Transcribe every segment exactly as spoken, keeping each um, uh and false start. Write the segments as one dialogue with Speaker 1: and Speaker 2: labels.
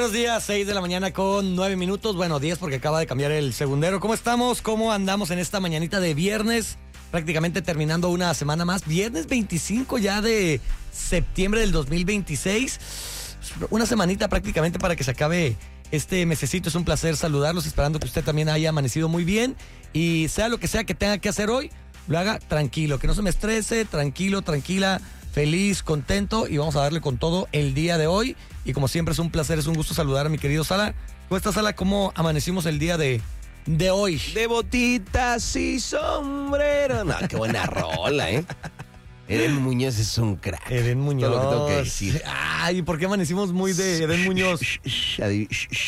Speaker 1: buenos días, seis de la mañana con nueve minutos, bueno, diez porque acaba de cambiar el segundero. ¿Cómo estamos? ¿Cómo andamos en esta mañanita de viernes? Prácticamente terminando una semana más, viernes veinticinco ya de septiembre del dos mil veintiséis. Una semanita prácticamente para que se acabe este mesecito. Es un placer saludarlos, esperando que usted también haya amanecido muy bien. Y sea lo que sea que tenga que hacer hoy, lo haga tranquilo, que no se me estrese, tranquilo, tranquila, feliz, contento. Y vamos a darle con todo el día de hoy. Y como siempre es un placer, es un gusto saludar a mi querido Sala. ¿Cómo está, Sala? ¿Cómo amanecimos el día de, de hoy?
Speaker 2: De botitas y sombrero. No, qué buena rola, ¿eh? Eden Muñoz es un crack.
Speaker 1: Eden Muñoz.
Speaker 2: Todo lo que tengo que decir.
Speaker 1: Ay, ¿por qué amanecimos muy de Eden Muñoz? Eh,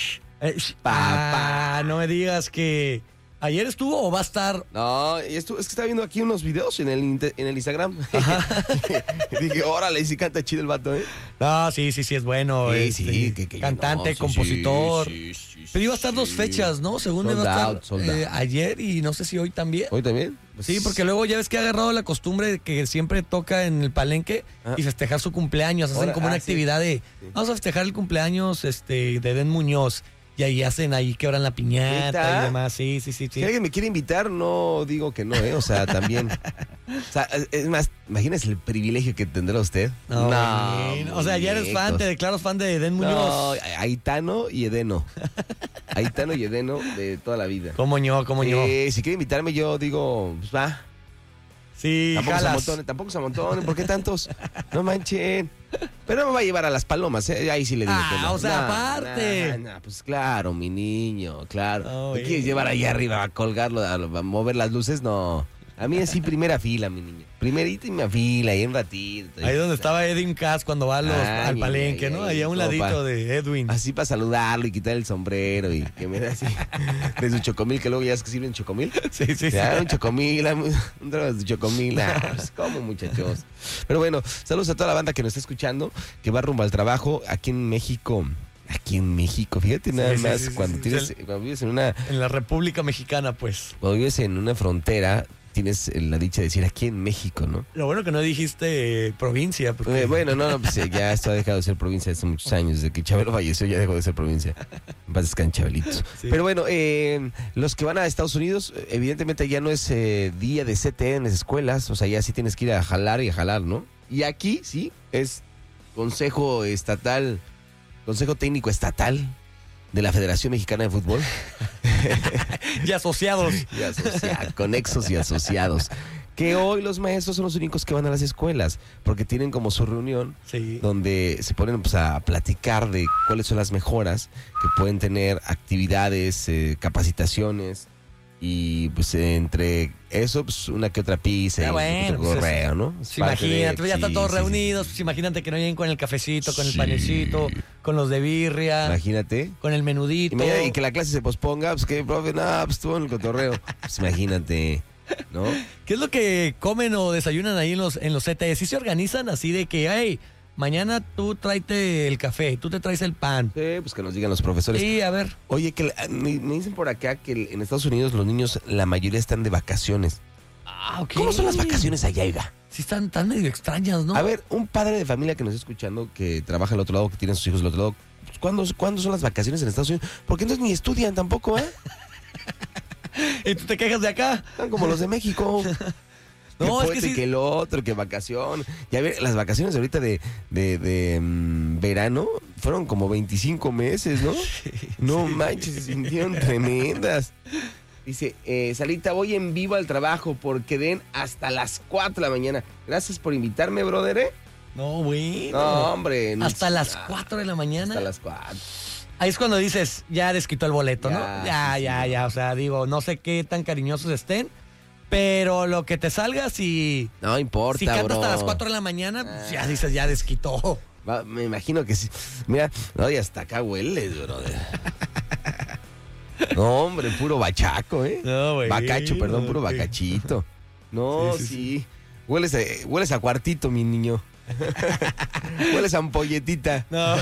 Speaker 1: ah, no me digas que ayer estuvo o va a estar.
Speaker 2: No, esto, es que estaba viendo aquí unos videos en el, en el Instagram. Dije, órale, sí canta chido el vato, ¿eh?
Speaker 1: No, sí, sí, sí, es bueno.
Speaker 2: Sí,
Speaker 1: este,
Speaker 2: sí, que, que
Speaker 1: cantante,
Speaker 2: no, sí,
Speaker 1: compositor.
Speaker 2: Sí, sí, sí,
Speaker 1: Pero iba a estar
Speaker 2: sí.
Speaker 1: dos fechas, ¿no? Según
Speaker 2: Sold
Speaker 1: iba a
Speaker 2: out,
Speaker 1: estar
Speaker 2: sold
Speaker 1: eh,
Speaker 2: out.
Speaker 1: ayer y no sé si hoy también.
Speaker 2: ¿Hoy también? Pues,
Speaker 1: Sí, porque luego ya ves que ha agarrado la costumbre de que siempre toca en el palenque
Speaker 2: ah.
Speaker 1: y festejar su cumpleaños. Hacen
Speaker 2: Ahora,
Speaker 1: como una
Speaker 2: ah,
Speaker 1: actividad
Speaker 2: sí.
Speaker 1: de,
Speaker 2: Sí.
Speaker 1: vamos a festejar el cumpleaños este, de Eden Muñoz. Y ahí hacen, ahí quebran la piñata
Speaker 2: ¿Neta?
Speaker 1: y demás. Sí, sí, sí, sí.
Speaker 2: Si alguien me quiere invitar, no digo que no, ¿eh? O sea, también. O sea, es más, imagínese el privilegio que tendrá usted.
Speaker 1: No, bueno. O sea, ya eres fan, te declaras fan de Eden Muñoz.
Speaker 2: No, Aitano y Edeno. Aitano y Edeno de toda la vida.
Speaker 1: ¿Cómo yo? ¿Cómo yo?
Speaker 2: Eh, si quiere invitarme, yo digo, pues va.
Speaker 1: Sí,
Speaker 2: Tampoco se
Speaker 1: jalas.
Speaker 2: amontonen, tampoco se amontonen. ¿Por qué tantos? No manchen. Pero no me va a llevar a las palomas, ¿eh? Ahí sí le digo
Speaker 1: Ah,
Speaker 2: que no.
Speaker 1: o sea,
Speaker 2: Nah,
Speaker 1: aparte.
Speaker 2: nah, nah, pues claro, mi niño, claro.
Speaker 1: Oh,
Speaker 2: ¿Me
Speaker 1: eh.
Speaker 2: quieres llevar ahí arriba a colgarlo, a, a mover las luces? No. A mí así primera fila, mi niño. Primerita y mi fila, ahí un ratito.
Speaker 1: Ahí donde estaba Edwin Cass cuando va a los,
Speaker 2: Ay,
Speaker 1: al
Speaker 2: ay,
Speaker 1: palenque,
Speaker 2: ay,
Speaker 1: ¿no?
Speaker 2: ay,
Speaker 1: Ahí a un
Speaker 2: compa.
Speaker 1: ladito de Edwin.
Speaker 2: Así para saludarlo y quitar el sombrero y que me dé así de su chocomil, que luego ya es que sirven chocomil.
Speaker 1: Sí, sí, sí.
Speaker 2: Ya, un chocomil, un trago de chocomil. Ah, pues, ¿cómo, muchachos? Pero bueno, saludos a toda la banda que nos está escuchando, que va rumbo al trabajo aquí en México. Aquí en México, fíjate nada
Speaker 1: Sí, sí,
Speaker 2: más,
Speaker 1: sí, sí,
Speaker 2: cuando,
Speaker 1: sí,
Speaker 2: tienes,
Speaker 1: sí.
Speaker 2: cuando vives en una,
Speaker 1: En la República Mexicana, pues.
Speaker 2: cuando vives en una frontera, tienes la dicha de decir aquí en México, ¿no?
Speaker 1: Lo bueno que no dijiste eh, provincia. Porque...
Speaker 2: Eh, bueno, no, no, pues eh, ya esto ha dejado de ser provincia hace muchos años. Desde que Chabelo falleció ya dejó de ser provincia. En paz descanse, Chabelitos.
Speaker 1: Sí.
Speaker 2: Pero bueno, eh, los que van a Estados Unidos, evidentemente ya no es eh, día de C T E en las escuelas. O sea, ya sí tienes que ir a jalar y a jalar, ¿no? Y aquí, sí, es Consejo Estatal, Consejo Técnico Estatal de la Federación Mexicana de Fútbol.
Speaker 1: Y asociados.
Speaker 2: Y asocia- conexos y asociados. Que hoy los maestros son los únicos que van a las escuelas, porque tienen como su reunión
Speaker 1: Sí.
Speaker 2: donde se ponen pues, a platicar de cuáles son las mejoras que pueden tener, actividades, eh, capacitaciones, y pues entre eso, pues una que otra pizza
Speaker 1: Ah,
Speaker 2: y
Speaker 1: bueno,
Speaker 2: otro
Speaker 1: pues,
Speaker 2: correo, ¿no?
Speaker 1: Pues
Speaker 2: Es parte de-
Speaker 1: imagínate, ya están
Speaker 2: sí,
Speaker 1: todos
Speaker 2: sí, sí.
Speaker 1: reunidos. Pues imagínate que no lleguen con el cafecito, con el
Speaker 2: Sí.
Speaker 1: panecito, con los de birria,
Speaker 2: Imagínate.
Speaker 1: con el menudito.
Speaker 2: Imagínate, y que la clase se posponga, pues que, profe, no, pues estuvo en el cotorreo. Pues imagínate, ¿no?
Speaker 1: ¿Qué es lo que comen o desayunan ahí en los, en los C T E? ¿Sí se organizan así de que, hey, mañana tú tráete el café, tú te traes el pan?
Speaker 2: Sí, pues que nos digan los profesores.
Speaker 1: Sí, a ver.
Speaker 2: Oye, que la- me, me dicen por acá que en Estados Unidos los niños, la mayoría están de vacaciones.
Speaker 1: Ah, ok.
Speaker 2: ¿Cómo son las vacaciones allá, Iga?
Speaker 1: Sí están tan medio extrañas, ¿no?
Speaker 2: A ver, un padre de familia que nos está escuchando, que trabaja al otro lado, que tiene a sus hijos al otro lado, pues, ¿cuándo, ¿cuándo son las vacaciones en Estados Unidos? Porque entonces ni estudian tampoco, ¿eh?
Speaker 1: ¿Y tú te quejas de acá?
Speaker 2: Están como los de México.
Speaker 1: No,
Speaker 2: que
Speaker 1: es
Speaker 2: puente,
Speaker 1: que sí.
Speaker 2: que el otro, que vacación. Ya ver, las vacaciones ahorita de, de, de mm, verano fueron como veinticinco meses, ¿no? No manches, se sintieron tremendas. Dice, eh, Salita, voy en vivo al trabajo porque den hasta las cuatro de la mañana. Gracias por invitarme, brother, ¿eh?
Speaker 1: No, bueno.
Speaker 2: No, hombre. no-
Speaker 1: Hasta las
Speaker 2: ah,
Speaker 1: cuatro de la mañana.
Speaker 2: Hasta las cuatro.
Speaker 1: Ahí es cuando dices, ya desquitó el boleto,
Speaker 2: Ya,
Speaker 1: ¿no? Ya,
Speaker 2: sí,
Speaker 1: ya,
Speaker 2: sí.
Speaker 1: ya. O sea, digo, no sé qué tan cariñosos estén, pero lo que te salga, si,
Speaker 2: No importa,
Speaker 1: si canta
Speaker 2: bro.
Speaker 1: hasta las cuatro de la mañana, pues ya dices, ya desquitó.
Speaker 2: Va, me imagino que sí. Mira, no, y hasta acá hueles, brother. No, hombre, puro bachaco, ¿eh?
Speaker 1: No, güey.
Speaker 2: Bacacho, perdón, puro
Speaker 1: ok.
Speaker 2: bacachito. No,
Speaker 1: Sí,
Speaker 2: sí.
Speaker 1: sí,
Speaker 2: Hueles, a, hueles a cuartito, mi niño. Hueles a ampolletita.
Speaker 1: No.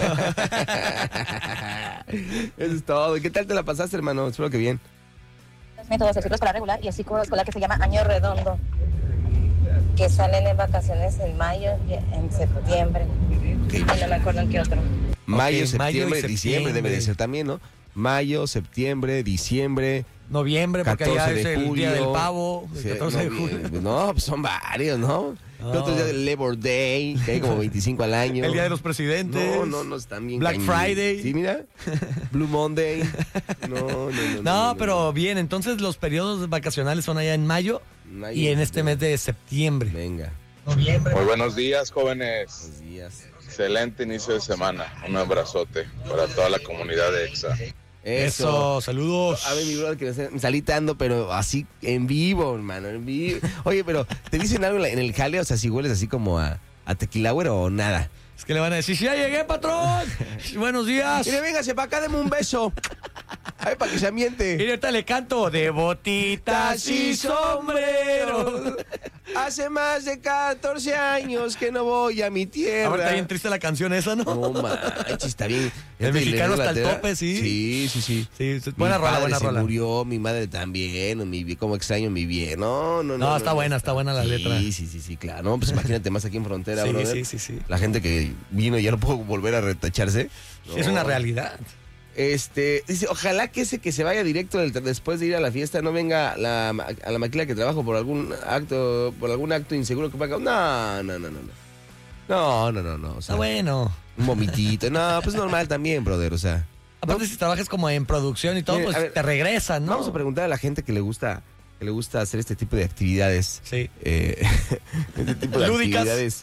Speaker 2: Eso es todo. ¿Y qué tal te la pasaste, hermano? Espero que bien.
Speaker 3: Métodos de ciclo escolar regular y el ciclo escolar que se llama Año Redondo, que salen en vacaciones en mayo y en septiembre.
Speaker 2: Ok.
Speaker 3: Y no me acuerdo en qué otro.
Speaker 2: Mayo,
Speaker 1: Ok,
Speaker 2: septiembre,
Speaker 1: mayo y
Speaker 2: diciembre debe de
Speaker 1: septiembre.
Speaker 2: ser también, ¿no? Mayo, septiembre, diciembre,
Speaker 1: Noviembre, porque allá
Speaker 2: catorce
Speaker 1: es
Speaker 2: de
Speaker 1: el
Speaker 2: julio.
Speaker 1: día del pavo, el
Speaker 2: Sí,
Speaker 1: catorce de
Speaker 2: no,
Speaker 1: julio.
Speaker 2: No, pues son varios, ¿no?
Speaker 1: No.
Speaker 2: El otro día del Labor Day, que hay como veinticinco al año.
Speaker 1: El día de los presidentes.
Speaker 2: No, no, no, están bien
Speaker 1: Black
Speaker 2: cañones.
Speaker 1: Friday.
Speaker 2: Sí, mira. Blue Monday. No, no, no. No,
Speaker 1: No, pero bien, entonces los periodos vacacionales son allá en mayo,
Speaker 2: Mayo,
Speaker 1: y en este mes de septiembre.
Speaker 2: Venga,
Speaker 4: Muy buenos días, jóvenes.
Speaker 2: buenos días.
Speaker 4: Excelente inicio de semana. Un abrazote para toda la comunidad de EXA.
Speaker 1: Eso, saludos.
Speaker 2: A ver, mi brother, que me está- me está gritando, pero así en vivo, hermano, en vivo. Oye, pero ¿te dicen algo en la- en el jale? O sea, si hueles así como a, a tequila güero o nada.
Speaker 1: Es que le van a decir, sí, ya llegué, patrón. Buenos días.
Speaker 2: Mire, véngase para acá, deme un beso. Ay, para que se ambiente.
Speaker 1: Y ahorita le canto de botitas y sombreros.
Speaker 2: Hace más de catorce años que no voy a mi tierra.
Speaker 1: Ahora está bien triste la canción esa, ¿no?
Speaker 2: No manches, está bien.
Speaker 1: El mexicano hasta el
Speaker 2: Inglaterra.
Speaker 1: tope, sí.
Speaker 2: Sí, sí, sí.
Speaker 1: Sí, sí, buena
Speaker 2: Mi
Speaker 1: rola,
Speaker 2: padre
Speaker 1: buena
Speaker 2: se
Speaker 1: rola.
Speaker 2: murió, mi madre también, mi vie- cómo extraño mi bien. No, no, no.
Speaker 1: No, está buena, está buena la
Speaker 2: sí,
Speaker 1: letra.
Speaker 2: Sí, sí, sí, claro. No, pues imagínate más aquí en frontera,
Speaker 1: Sí,
Speaker 2: brother.
Speaker 1: sí, sí, sí.
Speaker 2: La gente que vino y ya no puedo volver a retacharse.
Speaker 1: Es
Speaker 2: No.
Speaker 1: una realidad.
Speaker 2: Este, dice, ojalá que ese que se vaya directo del- después de ir a la fiesta no venga la, ma- a la maquila que trabajo por algún acto, por algún acto inseguro que paga. No, no, no, no, no. No, no, no, no. O sea,
Speaker 1: Está bueno.
Speaker 2: un vomitito. No, pues normal también, brother. O sea,
Speaker 1: Aparte, si trabajas como en producción y todo,
Speaker 2: Miren,
Speaker 1: pues
Speaker 2: a ver,
Speaker 1: te regresan, ¿no?
Speaker 2: vamos a preguntar a la gente que le gusta, que le gusta hacer este tipo de actividades.
Speaker 1: Sí.
Speaker 2: Eh, este tipo de
Speaker 1: Lúdicas.
Speaker 2: actividades.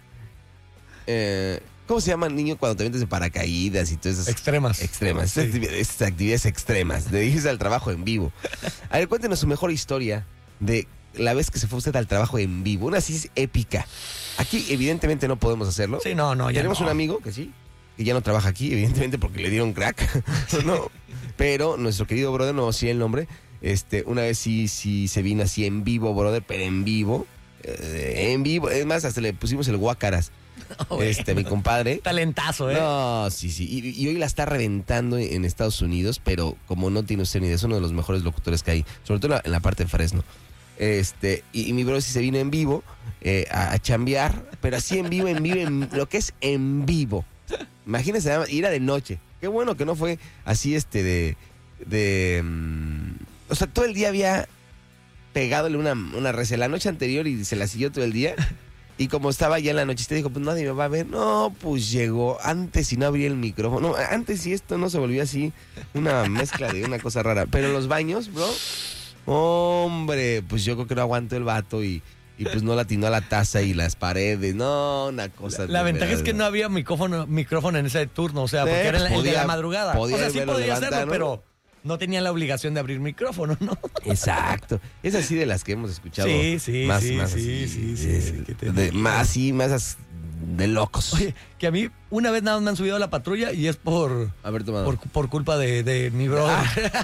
Speaker 2: Eh, ¿Cómo se llama, niño, cuando te metes en paracaídas y todas esas
Speaker 1: Extremas.
Speaker 2: extremas?
Speaker 1: Sí.
Speaker 2: Estas, actividades, estas actividades extremas. De irse al trabajo en vivo. A ver, cuéntenos su mejor historia de la vez que se fue usted al trabajo en vivo. Una así épica. Aquí, evidentemente, no podemos hacerlo.
Speaker 1: Sí, no, no, ya
Speaker 2: Tenemos
Speaker 1: no.
Speaker 2: un amigo que sí, que ya no trabaja aquí, evidentemente, porque le dieron crack. No. Pero nuestro querido brother, no sé el nombre, este, una vez sí, sí se vino así en vivo, brother, pero en vivo. eh, en vivo. Es más, hasta le pusimos el guácaras.
Speaker 1: No, güey.
Speaker 2: Este, mi compadre.
Speaker 1: Talentazo, ¿eh?
Speaker 2: No, sí, sí. Y, y hoy la está reventando en Estados Unidos, pero como no tiene usted ni idea, es uno de los mejores locutores que hay, sobre todo en la, en la parte de Fresno. Este, y, y mi bro sí se vino en vivo eh, a, a chambear, pero así en vivo, en vivo, en lo que es en vivo. Imagínense, nada más, y era de noche. Qué bueno que no fue así, este, de. de mm, o sea, todo el día había pegadole una, una reza la noche anterior y se la siguió todo el día. Y como estaba ya en la noche, usted dijo, pues nadie me va a ver. No, pues llegó antes y no abría el micrófono. No, antes y esto no se volvió así una mezcla de una cosa rara. Pero los baños, bro, hombre, pues yo creo que no aguantó el vato y, y pues no le atinó a la taza y las paredes. No, una cosa.
Speaker 1: La
Speaker 2: de
Speaker 1: ventaja es
Speaker 2: verdad.
Speaker 1: que no había micrófono, micrófono en ese turno, o sea,
Speaker 2: Sí,
Speaker 1: porque era el,
Speaker 2: pues
Speaker 1: el de
Speaker 2: podía-
Speaker 1: la madrugada.
Speaker 2: podía
Speaker 1: O sea, sí
Speaker 2: verlo
Speaker 1: podía
Speaker 2: levantar,
Speaker 1: hacerlo,
Speaker 2: ¿no?
Speaker 1: pero no tenía la obligación de abrir micrófono, ¿no?
Speaker 2: Exacto. Es así de las que hemos escuchado.
Speaker 1: Sí, sí,
Speaker 2: más,
Speaker 1: sí,
Speaker 2: más
Speaker 1: sí,
Speaker 2: así,
Speaker 1: sí, sí,
Speaker 2: de-
Speaker 1: sí, que te
Speaker 2: de-
Speaker 1: digo.
Speaker 2: más así, más as- de locos.
Speaker 1: Oye, que a mí una vez nada más me han subido a la patrulla y es por,
Speaker 2: Haber tomado.
Speaker 1: por, por culpa de, de mi brother.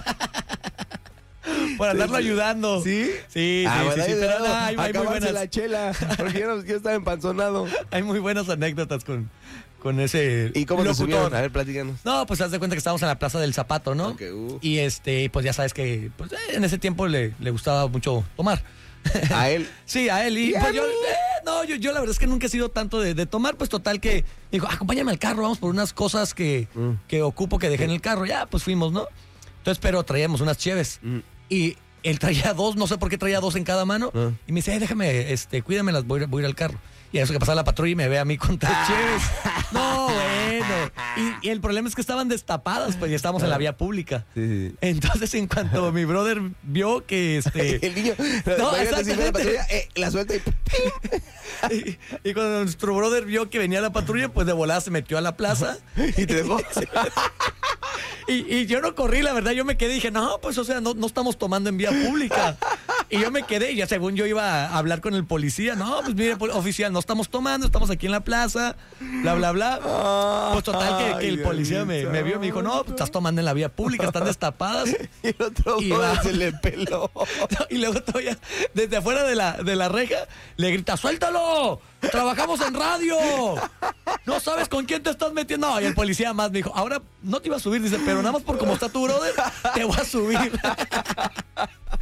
Speaker 1: por andarlo ayudando.
Speaker 2: ¿Sí?
Speaker 1: Sí, sí,
Speaker 2: Ah,
Speaker 1: sí,
Speaker 2: bueno,
Speaker 1: sí,
Speaker 2: ahí de
Speaker 1: pero
Speaker 2: lado,
Speaker 1: no, hay, hay muy
Speaker 2: acabarse
Speaker 1: buenas,
Speaker 2: la chela, porque yo, no, yo estaba empanzonado.
Speaker 1: hay muy buenas anécdotas con, con ese
Speaker 2: ¿Y cómo te
Speaker 1: locutor.
Speaker 2: subieron? A ver, platícanos.
Speaker 1: No, pues haz de cuenta que estábamos en la Plaza del Zapato, ¿no?
Speaker 2: Ok, uh.
Speaker 1: Y este, pues ya sabes que pues, eh, en ese tiempo le, le gustaba mucho tomar.
Speaker 2: A él.
Speaker 1: Sí, a él. Y
Speaker 2: ¿Y a
Speaker 1: pues yo,
Speaker 2: mí?
Speaker 1: eh, no, yo, yo la verdad es que nunca he sido tanto de, de tomar, pues total que dijo, acompáñame al carro, vamos por unas cosas que,
Speaker 2: Mm.
Speaker 1: que ocupo que dejé en el carro. Ya, pues fuimos, ¿no? Entonces, pero traíamos unas cheves.
Speaker 2: Mm.
Speaker 1: Y él traía dos, no sé por qué traía dos en cada mano.
Speaker 2: Ah.
Speaker 1: Y me dice, eh, déjame, este, cuídamelas, voy, a ir- voy a ir al carro. Y a eso que pasa la patrulla y me ve a mí con tres cheves. No, bueno. Y, y el problema es que estaban destapadas, pues ya estábamos en la vía pública.
Speaker 2: Sí, sí.
Speaker 1: Entonces, en cuanto mi brother vio que este.
Speaker 2: El niño,
Speaker 1: No,
Speaker 2: imagínate si fuera
Speaker 1: exactamente.
Speaker 2: patrulla, eh, la suelta y...
Speaker 1: Y, y cuando nuestro brother vio que venía la patrulla, pues de volada se metió a la plaza.
Speaker 2: y te dejó.
Speaker 1: Y, y yo no corrí, la verdad, yo me quedé y dije, no, pues o sea, no, no estamos tomando en vía pública. Y yo me quedé y ya según yo iba a hablar con el policía, no, pues mire, pol- oficial, no estamos tomando, estamos aquí en la plaza, bla, bla, bla. Pues total que, que el
Speaker 2: Ay,
Speaker 1: policía me, me vio y me dijo, no, pues estás tomando en la vía pública, están destapadas.
Speaker 2: Y el otro
Speaker 1: Y
Speaker 2: brother
Speaker 1: va.
Speaker 2: se le peló.
Speaker 1: Y luego todavía, desde afuera de la, de la reja, le grita, ¡suéltalo! ¡Trabajamos en radio! ¿No sabes con quién te estás metiendo? No, y el policía más me dijo, ahora no te iba a subir, dice, pero nada más por como está tu brother, te voy a subir.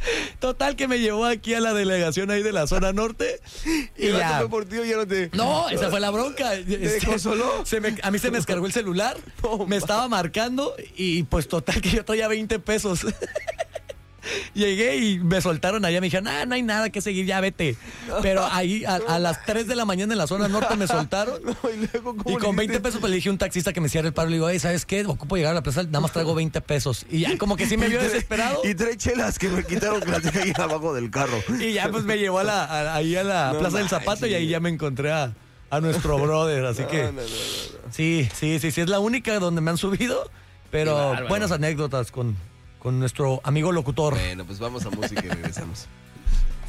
Speaker 1: Total que me llevó aquí a la delegación ahí de la zona norte. Y,
Speaker 2: Y
Speaker 1: ya.
Speaker 2: fue por ti, ya no te...
Speaker 1: No, esa fue la bronca.
Speaker 2: ¿Te dejó solo?
Speaker 1: Se me- a mí se me descargó el celular,
Speaker 2: No,
Speaker 1: me estaba marcando y pues total que yo traía veinte pesos. Llegué y me soltaron allá, me dijeron, ah, no hay nada que seguir, ya vete. Pero ahí a, a las tres de la mañana en la zona norte me soltaron.
Speaker 2: No, y luego, ¿cómo
Speaker 1: Y
Speaker 2: le
Speaker 1: con veinte
Speaker 2: hiciste?
Speaker 1: pesos pues le dije a un taxista que me cierre el paro. Le digo, hey, ¿sabes qué? Ocupo llegar a la plaza, nada más traigo veinte pesos. Y ya como que sí me vio
Speaker 2: Y trae-
Speaker 1: desesperado.
Speaker 2: Y trae chelas que me quitaron que las dejé ahí abajo del carro.
Speaker 1: Y ya pues me llevó a la, a- ahí a la
Speaker 2: No
Speaker 1: Plaza del Zapato y ahí ya me encontré a, a nuestro brother. Así que
Speaker 2: No, no, no, no, no.
Speaker 1: sí, sí, sí, sí, es la única donde me han subido. Pero
Speaker 2: Qué bárbaro.
Speaker 1: buenas anécdotas con, con nuestro amigo locutor.
Speaker 2: Bueno, pues vamos a música y regresamos.